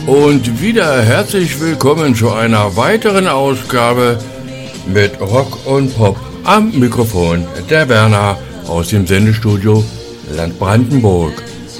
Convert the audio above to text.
Und wieder herzlich willkommen zu einer weiteren Ausgabe mit Rock und Pop. Am Mikrofon der Werner aus dem Sendestudio Land Brandenburg.